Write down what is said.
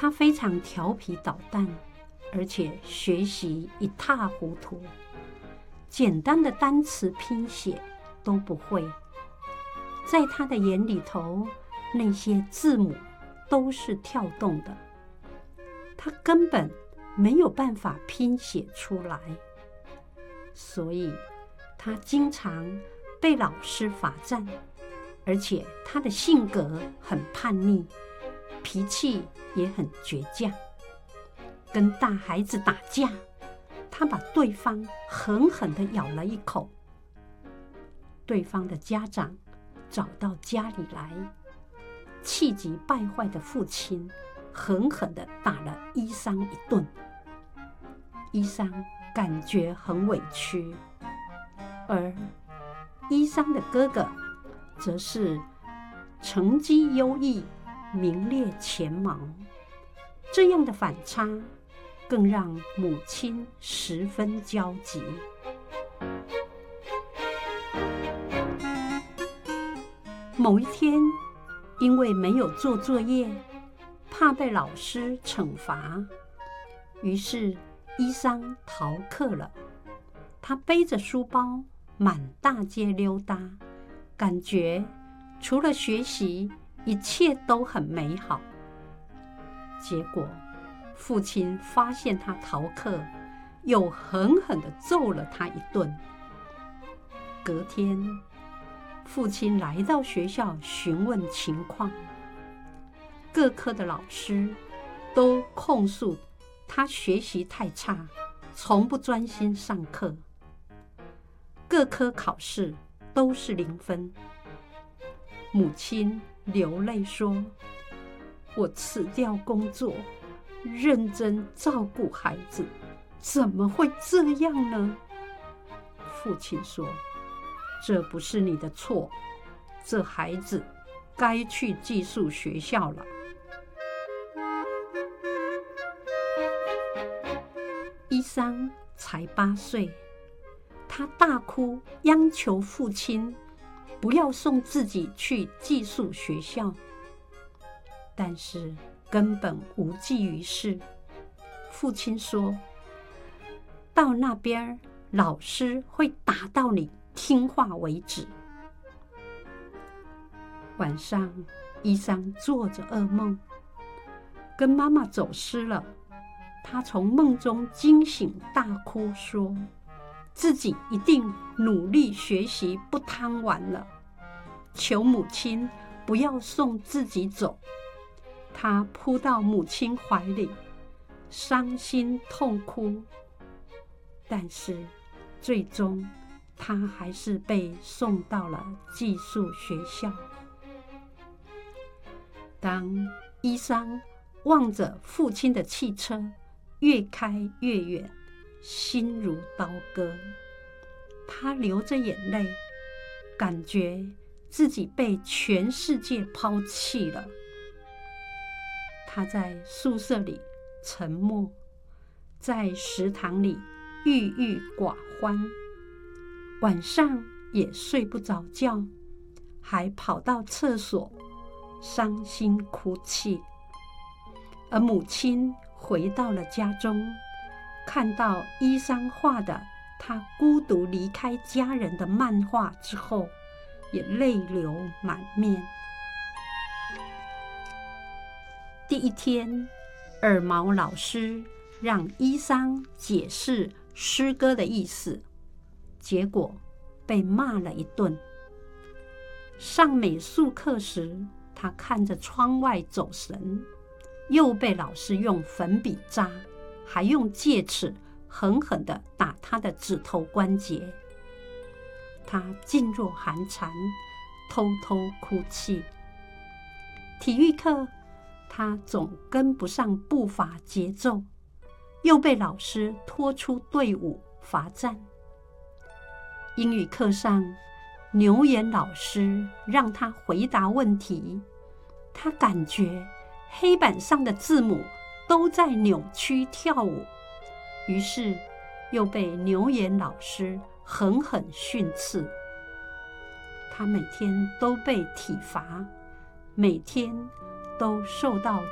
他非常调皮捣蛋，而且学习一塌糊涂，简单的单词拼写都不会。在他的眼里头，那些字母都是跳动的，他根本没有办法拼写出来，所以他经常被老师罚站，而且他的性格很叛逆，脾气也很倔强。跟大孩子打架，他把对方狠狠地咬了一口。对方的家长找到家里来，气急败坏的父亲狠狠地打了伊桑一顿。伊桑感觉很委屈，而伊桑的哥哥则是成绩优异，名列前茅。这样的反差更让母亲十分焦急。某一天，因为没有做作业，怕被老师惩罚，于是伊桑逃课了。他背着书包满大街溜达，感觉除了学习，一切都很美好。结果父亲发现他逃课，又狠狠地揍了他一顿。隔天，父亲来到学校询问情况，各科的老师都控诉他学习太差，从不专心上课，各科考试都是0分。母亲流泪说：“我辞掉工作，认真照顾孩子，怎么会这样呢？”父亲说：“这不是你的错，这孩子该去寄宿学校了。”伊桑才8岁，他大哭央求父亲不要送自己去寄宿学校，但是根本无济于事。父亲说：“到那边老师会打到你听话为止。”晚上，伊桑做着噩梦，跟妈妈走失了。他从梦中惊醒，大哭说自己一定努力学习，不贪玩了，求母亲不要送自己走。他扑到母亲怀里，伤心痛哭，但是最终他还是被送到了寄宿学校。当伊桑望着父亲的汽车越开越远，心如刀割，他流着眼泪，感觉自己被全世界抛弃了。他在宿舍里沉默，在食堂里郁郁寡欢，晚上也睡不着觉，还跑到厕所伤心哭泣。而母亲回到了家中，看到伊桑画的他孤独离开家人的漫画之后，也泪流满面。第一天，耳毛老师让伊桑解释诗歌的意思，结果被骂了一顿。上美术课时，他看着窗外走神，又被老师用粉笔扎，还用戒尺狠狠地打他的指头关节。他噤若寒蝉，偷偷哭泣。体育课，他总跟不上步伐节奏，又被老师拖出队伍罚站。英语课上，牛眼老师让他回答问题，他感觉黑板上的字母都在扭曲跳舞，于是又被牛眼老师狠狠训斥。他每天都被体罚，每天都受到